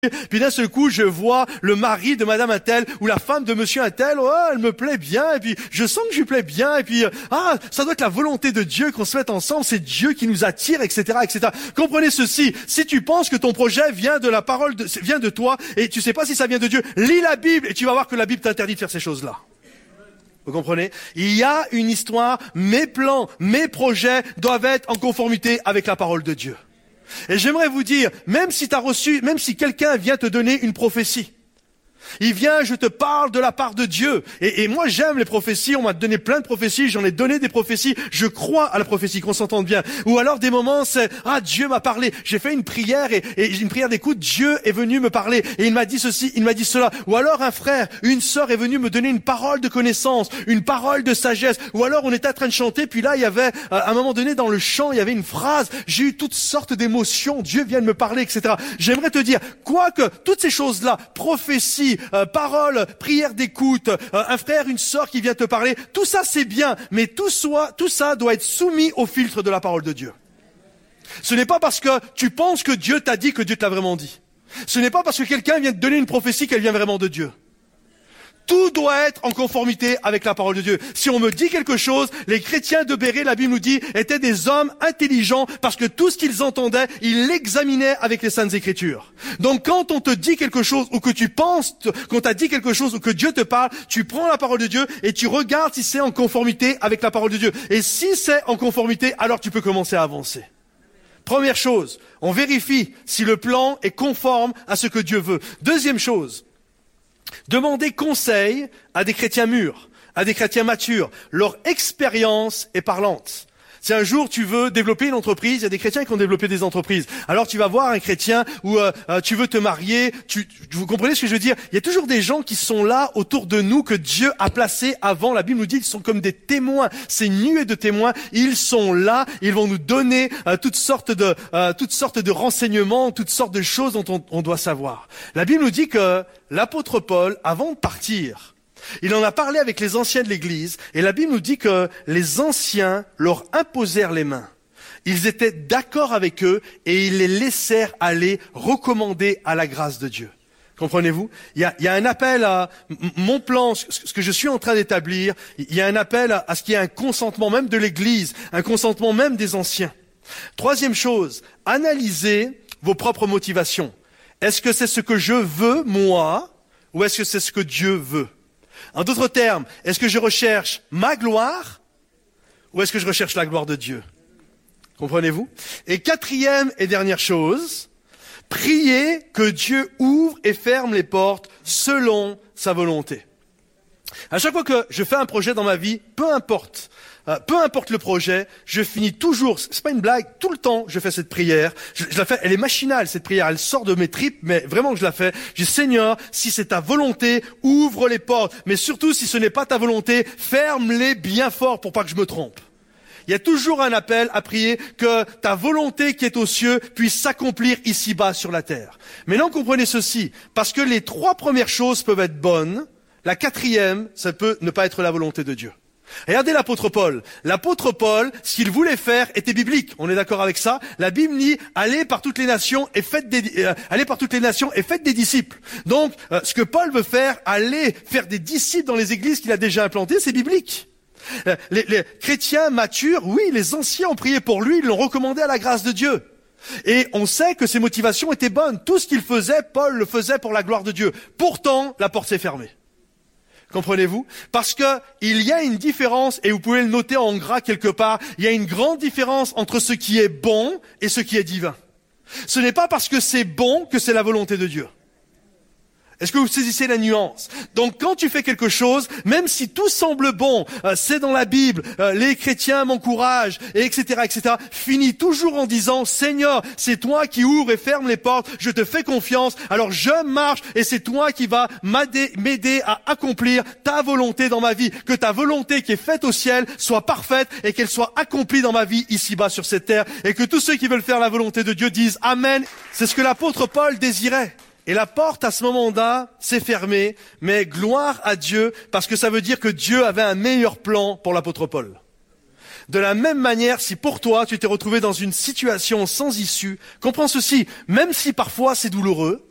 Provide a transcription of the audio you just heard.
Puis d'un seul coup, je vois le mari de madame untel ou la femme de monsieur untel, oh, elle me plaît bien, et puis je sens que je lui plais bien, et puis ça doit être la volonté de Dieu qu'on se mette ensemble, c'est Dieu qui nous attire, etc., etc. Comprenez ceci, si tu penses que ton projet vient de la parole, vient de toi, et tu sais pas si ça vient de Dieu, lis la Bible, et tu vas voir que la Bible t'interdit de faire ces choses-là. Vous comprenez? Il y a une histoire, mes plans, mes projets doivent être en conformité avec la parole de Dieu. Et j'aimerais vous dire, même si quelqu'un vient te donner une prophétie, il vient, je te parle de la part de Dieu. Et moi, j'aime les prophéties. On m'a donné plein de prophéties. J'en ai donné des prophéties. Je crois à la prophétie, qu'on s'entende bien. Ou alors des moments, c'est, Dieu m'a parlé. J'ai fait une prière et une prière d'écoute. Dieu est venu me parler. Et il m'a dit ceci, il m'a dit cela. Ou alors un frère, une sœur est venue me donner une parole de connaissance, une parole de sagesse. Ou alors on était en train de chanter. Puis là, il y avait, à un moment donné, dans le chant, il y avait une phrase. J'ai eu toutes sortes d'émotions. Dieu vient de me parler, etc. J'aimerais te dire, quoique toutes ces choses-là, prophétie, parole, prière d'écoute, un frère, une sœur qui vient te parler, tout ça c'est bien, mais tout ça doit être soumis au filtre de la parole de Dieu. Ce n'est pas parce que tu penses que Dieu t'a dit que Dieu te l'a vraiment dit. Ce n'est pas parce que quelqu'un vient te donner une prophétie qu'elle vient vraiment de Dieu. Tout doit être en conformité avec la parole de Dieu. Si on me dit quelque chose, les chrétiens de Béret, la Bible nous dit, étaient des hommes intelligents parce que tout ce qu'ils entendaient, ils l'examinaient avec les Saintes Écritures. Donc quand on te dit quelque chose ou que tu penses qu'on t'a dit quelque chose ou que Dieu te parle, tu prends la parole de Dieu et tu regardes si c'est en conformité avec la parole de Dieu. Et si c'est en conformité, alors tu peux commencer à avancer. Première chose, on vérifie si le plan est conforme à ce que Dieu veut. Deuxième chose, demandez conseil à des chrétiens mûrs, à des chrétiens matures. Leur expérience est parlante. Si un jour tu veux développer une entreprise, il y a des chrétiens qui ont développé des entreprises. Alors tu vas voir un chrétien où tu veux te marier, vous comprenez ce que je veux dire? Il y a toujours des gens qui sont là autour de nous que Dieu a placés avant. La Bible nous dit qu'ils sont comme des témoins, ces nuées de témoins. Ils sont là, ils vont nous donner toutes sortes de renseignements, toutes sortes de choses dont on doit savoir. La Bible nous dit que l'apôtre Paul, avant de partir, il en a parlé avec les anciens de l'Église, et la Bible nous dit que les anciens leur imposèrent les mains. Ils étaient d'accord avec eux, et ils les laissèrent aller recommander à la grâce de Dieu. Comprenez-vous? Il y a un appel à mon plan, ce que je suis en train d'établir, il y a un appel à ce qu'il y ait un consentement même de l'Église, un consentement même des anciens. Troisième chose, analysez vos propres motivations. Est-ce que c'est ce que je veux, moi, ou est-ce que c'est ce que Dieu veut? En d'autres termes, est-ce que je recherche ma gloire ou est-ce que je recherche la gloire de Dieu? Comprenez-vous? Et quatrième et dernière chose, priez que Dieu ouvre et ferme les portes selon sa volonté. À chaque fois que je fais un projet dans ma vie, peu importe le projet, je finis toujours, c'est pas une blague, tout le temps je fais cette prière, je la fais, elle est machinale cette prière, elle sort de mes tripes, mais vraiment je la fais. Je dis Seigneur, si c'est ta volonté, ouvre les portes, mais surtout si ce n'est pas ta volonté, ferme-les bien fort pour pas que je me trompe. Il y a toujours un appel à prier que ta volonté qui est aux cieux puisse s'accomplir ici-bas sur la terre. Maintenant comprenez ceci, parce que les trois premières choses peuvent être bonnes, la quatrième, ça peut ne pas être la volonté de Dieu. Regardez l'apôtre Paul. L'apôtre Paul, ce qu'il voulait faire était biblique. On est d'accord avec ça? La Bible dit, allez par toutes les nations et faites des disciples. Donc, ce que Paul veut faire, aller faire des disciples dans les églises qu'il a déjà implantées, c'est biblique. Les chrétiens matures, oui, les anciens ont prié pour lui, ils l'ont recommandé à la grâce de Dieu. Et on sait que ses motivations étaient bonnes. Tout ce qu'il faisait, Paul le faisait pour la gloire de Dieu. Pourtant, la porte s'est fermée. Comprenez-vous? Parce que il y a une différence, et vous pouvez le noter en gras quelque part, il y a une grande différence entre ce qui est bon et ce qui est divin. Ce n'est pas parce que c'est bon que c'est la volonté de Dieu. Est-ce que vous saisissez la nuance? Donc quand tu fais quelque chose, même si tout semble bon, c'est dans la Bible, les chrétiens m'encouragent, et etc., finis toujours en disant, Seigneur, c'est toi qui ouvres et fermes les portes, je te fais confiance, alors je marche, et c'est toi qui vas m'aider à accomplir ta volonté dans ma vie. Que ta volonté qui est faite au ciel soit parfaite, et qu'elle soit accomplie dans ma vie ici-bas sur cette terre, et que tous ceux qui veulent faire la volonté de Dieu disent Amen. C'est ce que l'apôtre Paul désirait. Et la porte, à ce moment-là, s'est fermée, mais gloire à Dieu, parce que ça veut dire que Dieu avait un meilleur plan pour l'apôtre Paul. De la même manière, si pour toi, tu t'es retrouvé dans une situation sans issue, comprends ceci, même si parfois c'est douloureux,